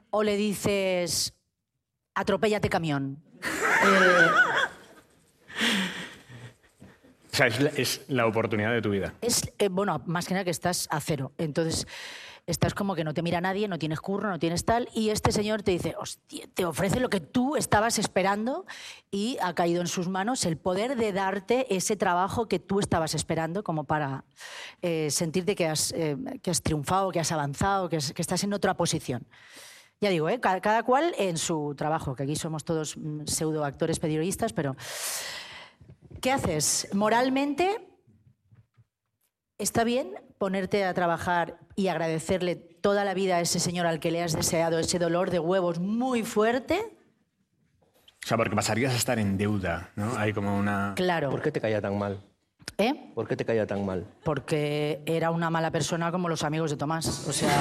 o le dices, atropéllate camión? O sea, es la oportunidad de tu vida. Bueno, más que nada que estás a cero. Entonces, estás como que no te mira nadie, no tienes curro, no tienes tal, y este señor te dice, hostia, te ofrece lo que tú estabas esperando y ha caído en sus manos el poder de darte ese trabajo que tú estabas esperando como para sentirte que has triunfado, que has avanzado, que estás en otra posición. Ya digo, cada cual en su trabajo, que aquí somos todos pseudoactores periodistas, pero ¿qué haces? Moralmente, ¿está bien ponerte a trabajar y agradecerle toda la vida a ese señor al que le has deseado ese dolor de huevos muy fuerte? O sea, porque pasarías a estar en deuda, ¿no? Hay como una... Claro. ¿Por qué te caía tan mal? ¿Eh? ¿Por qué te caía tan mal? Porque era una mala persona como los amigos de Tomás. O sea...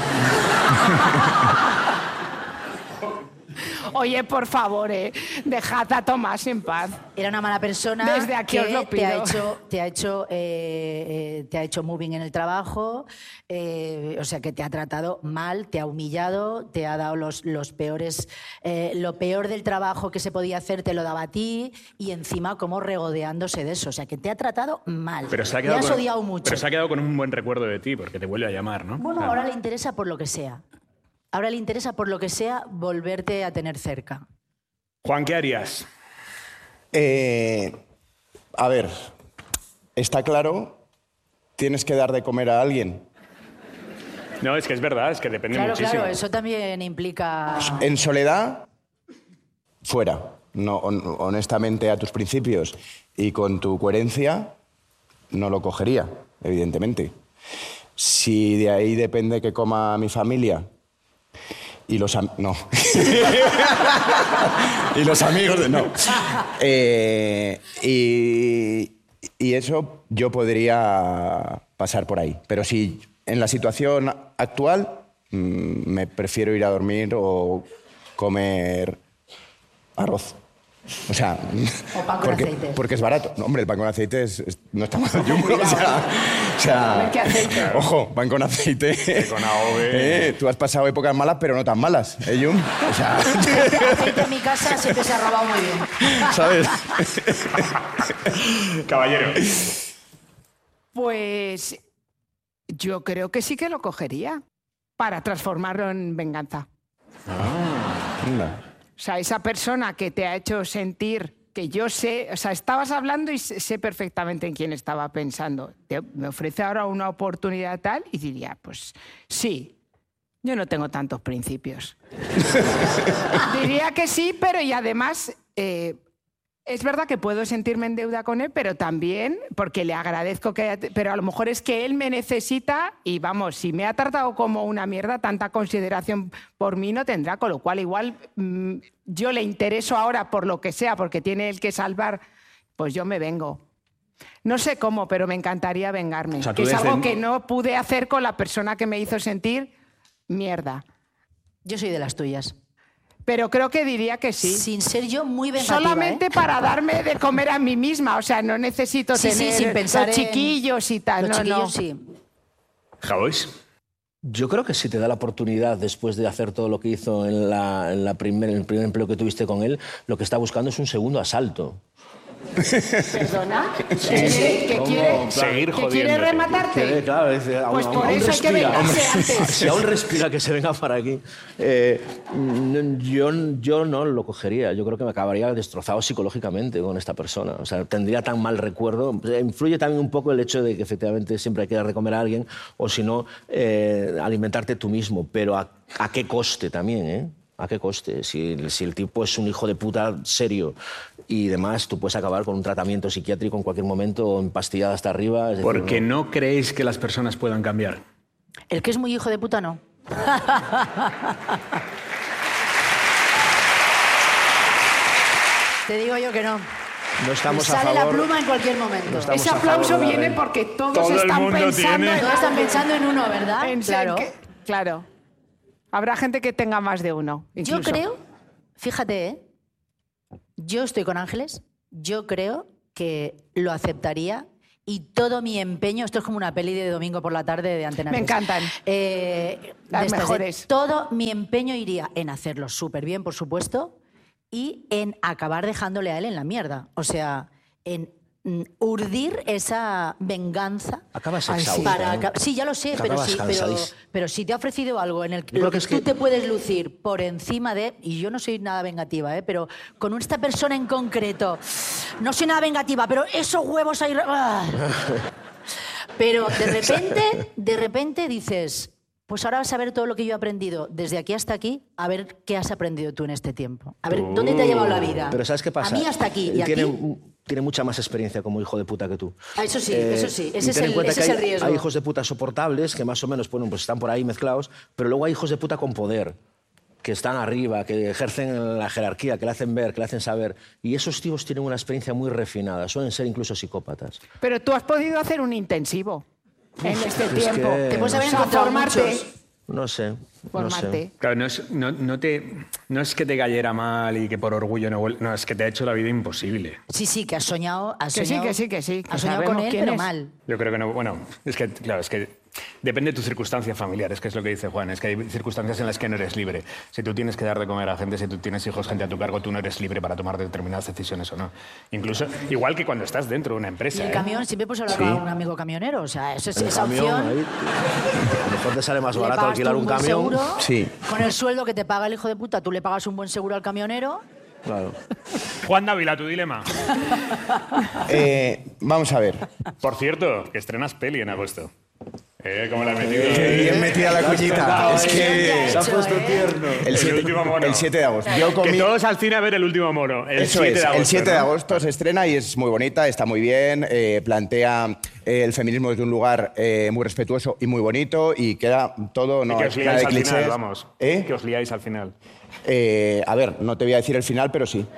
Oye, por favor, dejad a Tomás en paz. Era una mala persona. Desde aquí os lo pido. te ha hecho moving en el trabajo, o sea, que te ha tratado mal, te ha humillado, te ha dado los peores... lo peor del trabajo que se podía hacer te lo daba a ti y encima como regodeándose de eso. O sea, que te ha tratado mal. Pero se ha te has quedado odiado mucho. Pero se ha quedado con un buen recuerdo de ti, porque te vuelve a llamar, ¿no? Bueno, Claro. ahora le interesa por lo que sea. Ahora le interesa por lo que sea volverte a tener cerca. Juan, ¿qué harías? A ver, está claro, tienes que dar de comer a alguien. No, es que es verdad, es que depende muchísimo. Claro, eso también implica... En soledad, fuera. No, honestamente, a tus principios y con tu coherencia, no lo cogería, evidentemente. Si de ahí depende que coma mi familia y los no. Y los amigos de... No. Y eso yo podría pasar por ahí. Pero si en la situación actual me prefiero ir a dormir o comer arroz. O sea, O pan con aceite. porque es barato. No, hombre, el pan con aceite no está mal. O sea, A ver qué aceite. ojo, pan con aceite. Con AOVE. Tú has pasado épocas malas, pero no tan malas, ¿eh, Jun? O sea, Aceite en mi casa siempre se ha robado muy bien. ¿sabes? Caballero. Pues yo creo que sí que lo cogería para transformarlo en venganza. Anda. O sea, esa persona que te ha hecho sentir que yo sé, o sea, estabas hablando y sé perfectamente en quién estaba pensando. Me ofrece ahora una oportunidad tal y diría, pues sí, yo no tengo tantos principios. Diría que sí, pero y además es verdad que puedo sentirme en deuda con él, pero también porque le agradezco que haya... Pero a lo mejor es que él me necesita y vamos, si me ha tratado como una mierda, tanta consideración por mí no tendrá, con lo cual igual yo le intereso ahora por lo que sea, porque tiene él que salvar, pues yo me vengo. No sé cómo, pero me encantaría vengarme. O sea, que es algo que no pude hacer con la persona que me hizo sentir mierda. Yo soy de las tuyas. Pero creo que diría que sí. Sin ser yo muy vengativa, Solamente para darme de comer a mí misma. O sea, no necesito Sí, sí, tener sin pensar los en- chiquillos y tal. Los no, chiquillos no. sí. Javois. Yo creo que si te da la oportunidad, después de hacer todo lo que hizo en el primer empleo que tuviste con él, lo que está buscando es un segundo asalto. ¿Perdona? Sí, ¿Que quiere Seguir que quiere jodiéndote. rematarte? Claro, dice, Pues por eso hay que vengarse antes. Si aún respira, que se venga para aquí. Yo no lo cogería. Yo creo que me acabaría destrozado psicológicamente con esta persona. O sea, tendría tan mal recuerdo. Influye también un poco el hecho de que efectivamente siempre hay que dar de comer a alguien, o si no, alimentarte tú mismo. Pero ¿a qué coste también, eh? ¿A qué coste? Si el tipo es un hijo de puta serio y demás, tú puedes acabar con un tratamiento psiquiátrico en cualquier momento, o empastillado hasta arriba. Es decir, Porque no creéis que las personas puedan cambiar. El que es muy hijo de puta, no. Te digo yo que no. No estamos a Sale la favor. pluma en cualquier momento. No estamos Ese a favor aplauso de la viene renta. porque todos Todo el están mundo pensando tiene. en... Todos están pensando en uno, ¿verdad? Claro. Claro. Habrá gente que tenga más de uno. Yo incluso. creo, fíjate, yo estoy con Ángeles, yo creo que lo aceptaría y todo mi empeño, esto es como una peli de domingo por la tarde de Antena 3. Me encantan. Las mejores. Todo mi empeño iría en hacerlo súper bien, por supuesto, y en acabar dejándole a él en la mierda. O sea, en urdir esa venganza. Acabas exhausta. Sí, ya lo sé, pero si te ha ofrecido algo en el que, Lo que tú te puedes lucir por encima de... Y yo no soy nada vengativa, pero con esta persona en concreto, no soy nada vengativa, pero esos huevos ahí... Pero de repente dices... Pues ahora vas a ver todo lo que yo he aprendido desde aquí hasta aquí, a ver qué has aprendido tú en este tiempo. A ver, ¿dónde te ha llevado la vida? Pero ¿sabes qué pasa? A mí hasta aquí. ¿Y tiene mucha más experiencia como hijo de puta que tú. Eso sí, eso sí. Ese es el riesgo. Hay hijos de puta soportables que más o menos pues están por ahí mezclados, pero luego hay hijos de puta con poder, que están arriba, que ejercen la jerarquía, que le hacen ver, que le hacen saber. Y esos tíos tienen una experiencia muy refinada, suelen ser incluso psicópatas. Pero tú has podido hacer un intensivo. En este tiempo. Te puedes haber encontrado muchos. No sé. Formarte. Claro, no es que te cayera mal y que por orgullo no, es que te ha hecho la vida imposible. Sí, que has soñado. Que sí. Has soñado con él, pero mal. Yo creo que no. Bueno, es que depende de tus circunstancias familiares, que es lo que dice Juan. Es que hay circunstancias en las que no eres libre. Si tú tienes que dar de comer a gente, si tú tienes hijos, gente a tu cargo, tú no eres libre para tomar determinadas decisiones o no. Incluso, igual que cuando estás dentro de una empresa. Y el camión, siempre puedes hablar con un amigo camionero. O sea, esa opción. Ahí, a lo mejor te sale más barato alquilar un camión. Seguro, sí. Con el sueldo que te paga el hijo de puta, tú le pagas un buen seguro al camionero. Claro. Juan Dávila, tu dilema. Vamos a ver. Por cierto, que estrenas peli en agosto. ¿Cómo la has metido? Bien metida la cuñita. Es que Se ha puesto tierno. El 7 de agosto. Que todos al cine a ver El último mono. El 7 de agosto. El 7 de ¿no? agosto se estrena y es muy bonita, está muy bien, plantea el feminismo desde un lugar muy respetuoso y muy bonito y queda todo, no Y que os hay nada liáis de al clichés. final, vamos. Que os liáis al final. A ver, no te voy a decir el final, pero sí.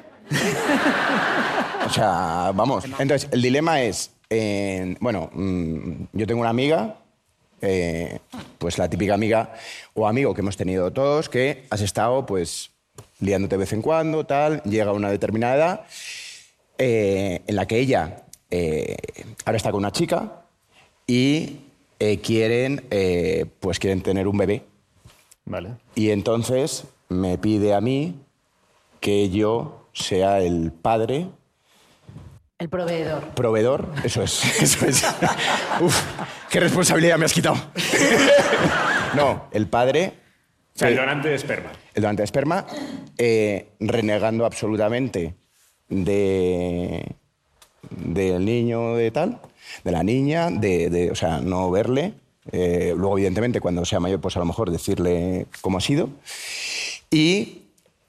O sea, vamos. Entonces, el dilema es, yo tengo una amiga, pues la típica amiga o amigo que hemos tenido todos, que has estado, pues, liándote de vez en cuando, tal, llega a una determinada edad, en la que ella ahora está con una chica y quieren tener un bebé. Vale. Y entonces me pide a mí que yo sea el padre. El proveedor. Proveedor, eso es. Uf, qué responsabilidad me has quitado. No, el padre. O sea, el donante de esperma. El donante de esperma, renegando absolutamente del niño de tal, de la niña, o sea, no verle. Luego, evidentemente, cuando sea mayor, pues a lo mejor decirle cómo ha sido. Y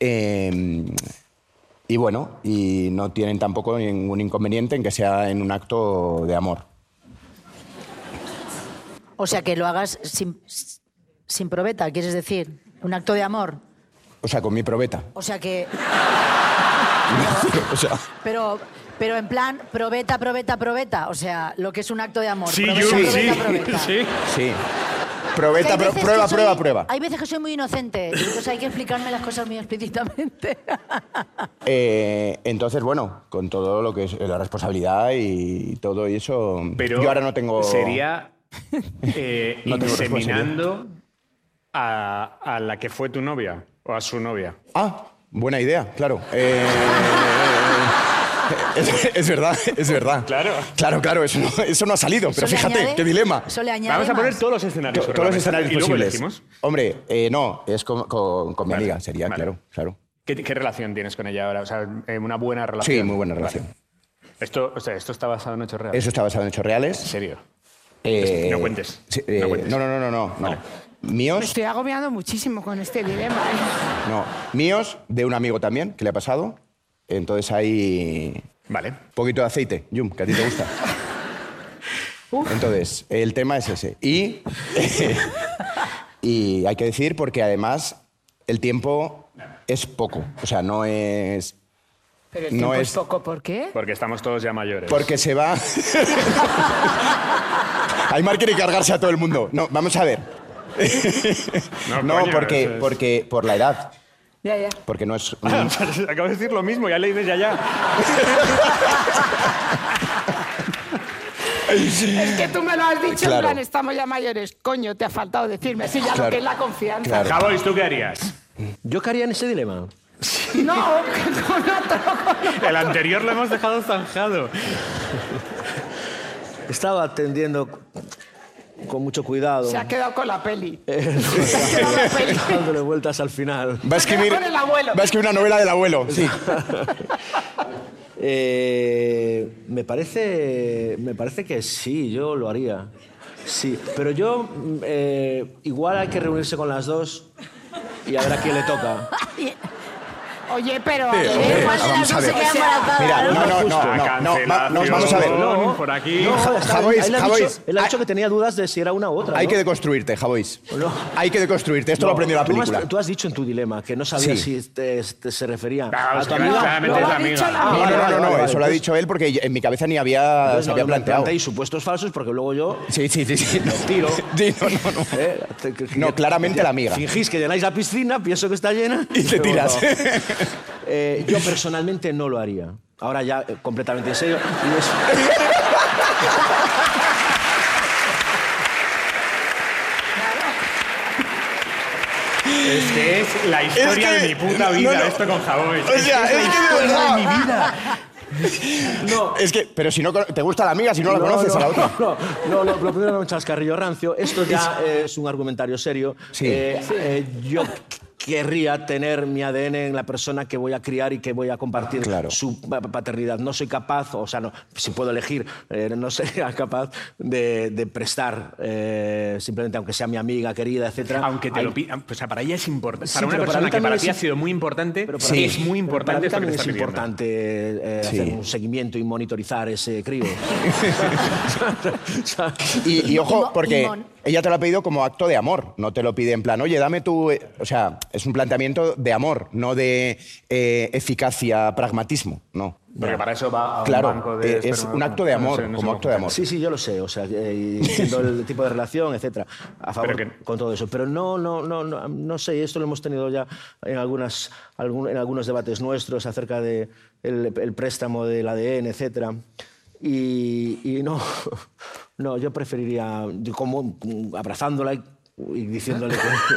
bueno, y no tienen tampoco ningún inconveniente en que sea en un acto de amor. O sea, que lo hagas sin probeta, ¿quieres decir? Un acto de amor. O sea, con mi probeta. O sea que... O sea, pero en plan, probeta. O sea, lo que es un acto de amor. Sí, probeta. sí. Probeta, prueba. Hay veces que soy muy inocente, entonces hay que explicarme las cosas muy explícitamente. Entonces, bueno, con todo lo que es la responsabilidad y todo eso, pero yo ahora no tengo... Sería No tengo inseminando a la que fue tu novia o a su novia. Ah, buena idea, claro. Es verdad. Claro, eso no ha salido, pero fíjate, qué dilema. Eso le añade Vamos a poner más. todos los escenarios. sobre Todos la los mesa. escenarios ¿Y luego posibles. elegimos? Hombre, no, es con mi amiga, sería, Vale. claro. ¿Qué relación tienes con ella ahora? O sea, una buena relación. Sí, muy buena relación. Vale. Esto está basado en hechos reales. Eso está basado en hechos reales. ¿En serio? No cuentes. Sí, No cuentes. No. Vale. Me Míos, estoy agobiando muchísimo con este dilema. no. Míos, de un amigo también, que le ha pasado. Entonces hay Vale. un poquito de aceite, Yum, que a ti te gusta. Entonces, el tema es ese. Y hay que decir, porque además el tiempo es poco. O sea, no es... Pero el No tiempo es- es poco, ¿por qué? Porque estamos todos ya mayores. Porque se va... Aymar quiere cargarse a todo el mundo. No, vamos a ver. No, coño, eso es- porque por la edad. Ya. Porque no es... Acabo de decir lo mismo, ya le dices ya. Es que tú me lo has dicho, Claro. en plan, estamos ya mayores. Coño, te ha faltado decirme. Sí, ya Claro. lo que es la confianza. Claro. Javois, ¿tú qué harías? ¿Yo qué haría en ese dilema? No, que con otro. El anterior lo hemos dejado zanjado. Estaba atendiendo con mucho cuidado. Se ha quedado con la peli. Dándole vueltas al final. Va a escribir, Con el abuelo. va a escribir una novela del abuelo, sí. Me parece que sí, yo lo haría. Sí, pero yo igual hay que reunirse con las dos y a ver a quién le toca. Oye, pero... Sí, hombre, Igual de las vamos dos a se ver. queda embarazada, Mira, ¿no? vamos a ver. No, por aquí. Javois, Él ha dicho que tenía dudas de si era una u otra. Hay ¿no? que deconstruirte, Javois. No. Hay que deconstruirte. Esto lo aprendió la película. Tú has dicho en tu dilema que no sabías Sí. si se refería Claro, a es tu que amiga. claramente es la amiga. No, vale, eso lo ha dicho él porque en mi cabeza ni se había Entonces, no me planteado. planteéis supuestos falsos porque luego yo Sí. No. tiro. Sí, no. No, claramente la amiga. Fingís que llenáis la piscina, pienso que está llena Y te luego tiras. no. Yo personalmente no lo haría. Ahora ya completamente en serio. Es que es la historia de mi puta vida, esto con Javois. O sea, es que de verdad. mi vida. No. Es que, pero si no te gusta la amiga, si no la conoces a la otra. No, lo primero no un chascarrillo rancio. Esto ya es un argumentario serio. Sí. Yo querría tener mi ADN en la persona que voy a criar y que voy a compartir Claro. su paternidad. No soy capaz, o sea, no, si puedo elegir, no sería capaz de prestar, simplemente aunque sea mi amiga querida, etcétera. Aunque te lo pidan. O sea, para ella es importante. Sí, Para una pero para persona mí que para también ti ha es- sido muy importante, Pero es muy importante para esto mí que también estás es viviendo. importante Sí. hacer un seguimiento y monitorizar ese crío. Y ojo, porque Mon- ella te lo ha pedido como acto de amor. No te lo pide en plan, oye, dame tu... O sea, es un planteamiento de amor, no de eficacia, pragmatismo. No. Porque para eso va a un Claro, banco de es esperma. un acto de amor, No sé como cómo acto de amor. Sí, yo lo sé, o sea, entiendo el tipo de relación, etcétera, a favor Pero con todo eso. Pero no sé, esto lo hemos tenido ya en algunos debates nuestros acerca de el préstamo del ADN, etcétera. Y no, yo preferiría, como abrazándola y diciéndole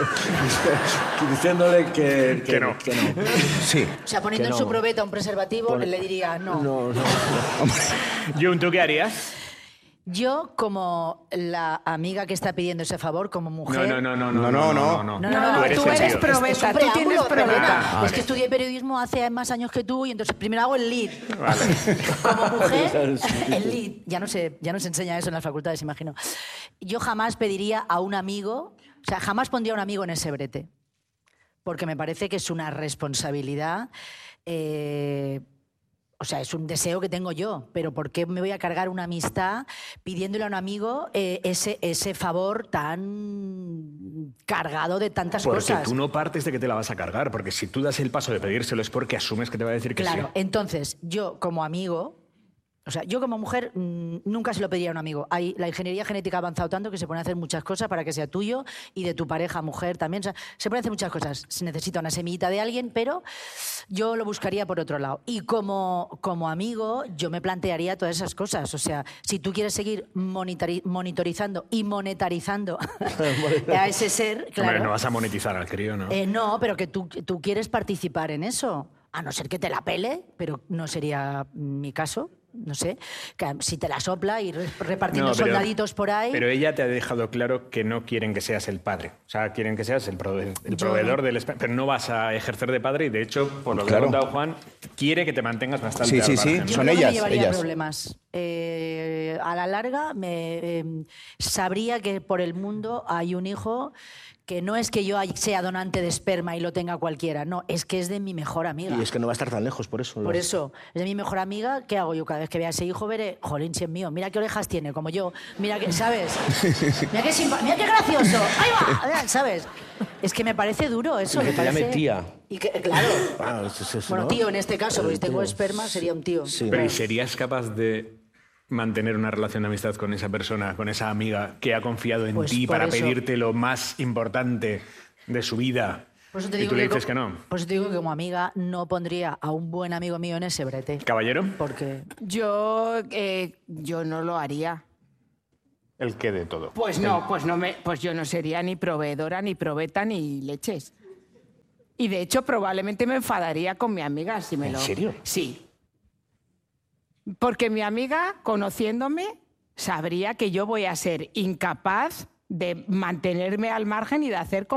que no. Sí. O sea, poniendo Que en no. su probeta un preservativo, le diría no. No. Jun, ¿tú qué harías? Yo, como la amiga que está pidiendo ese favor, como mujer... No. No, Tú tú eres eres el tío. probeta, Es un tú tienes preámbulo, probeta. perdona. Es que estudié periodismo hace más años que tú y entonces primero hago el lead. Como mujer, el lead. Ya no se enseña eso en las facultades, imagino. Yo jamás pediría a un amigo, o sea, jamás pondría a un amigo en ese brete. Porque me parece que es una responsabilidad... o sea, es un deseo que tengo yo, pero ¿por qué me voy a cargar una amistad pidiéndole a un amigo ese favor tan cargado de tantas Porque cosas? tú no partes de que te la vas a cargar, porque si tú das el paso de pedírselo es porque asumes que te va a decir que Claro, sí. entonces yo como amigo, o sea, yo como mujer nunca se lo pediría a un amigo. La ingeniería genética ha avanzado tanto que se pueden hacer muchas cosas para que sea tuyo y de tu pareja, mujer también. O sea, se pueden hacer muchas cosas. Se necesita una semillita de alguien, pero yo lo buscaría por otro lado. Y como amigo, yo me plantearía todas esas cosas. O sea, si tú quieres seguir monitorizando y monetarizando a ese ser, claro. Hombre, no vas a monetizar al crío, ¿no? No, pero que tú quieres participar en eso. A no ser que te la pele, pero no sería mi caso. No sé, que si te la sopla y repartiendo No, pero- soldaditos por ahí... Pero ella te ha dejado claro que no quieren que seas el padre. O sea, quieren que seas el proveedor del esperma. Pero no vas a ejercer de padre y, de hecho, por lo que Claro. ha contado Juan, quiere que te mantengas bastante Sí, al sí, sí. margen, ¿no? Yo Son creo que ellas, me llevaría ellas. problemas. A la larga sabría que por el mundo hay un hijo que no es que yo sea donante de esperma y lo tenga cualquiera, no, es que es de mi mejor amiga. Y es que no va a estar tan lejos, por eso. Por eso, es de mi mejor amiga, ¿qué hago yo? Cada vez que vea a ese hijo veré, jolín, si es mío, mira qué orejas tiene, como yo, mira que, ¿sabes? Mira qué gracioso, ahí va, ¿sabes? Es que me parece duro eso. Y que me te llame parece... tía. Y que, claro. Ah, es eso, Bueno, ¿no? tío en este caso, porque si tengo Tío. esperma sería un tío. Sí. Pero ¿y serías capaz de mantener una relación de amistad con esa persona, con esa amiga que ha confiado en Pues ti por para eso- pedirte lo más importante de su vida? Por eso te Y digo tú le que dices que no. Por eso te digo que como amiga no pondría a un buen amigo mío en ese brete. ¿Caballero? Porque Yo no lo haría. ¿El qué de todo? Pues yo no sería ni proveedora, ni probeta, ni leches. Y de hecho probablemente me enfadaría con mi amiga si me ¿En lo... serio? Sí. Porque mi amiga, conociéndome, sabría que yo voy a ser incapaz de mantenerme al margen y de hacer